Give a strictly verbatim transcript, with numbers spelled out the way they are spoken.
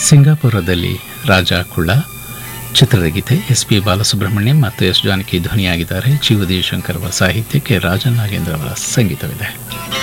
ಸಿಂಗಾಪುರದಲ್ಲಿ ರಾಜ ಕುಳ್ಳ ಚಿತ್ರದ ಗೀತೆ. S P Balasubrahmanyam ಮತ್ತು S Janaki ಧ್ವನಿಯಾಗಿದ್ದಾರೆ. G Udayashankar ಅವರ ಸಾಹಿತ್ಯಕ್ಕೆ ರಾಜನ್ ನಾಗೇಂದ್ರ ಅವರ ಸಂಗೀತವಿದೆ.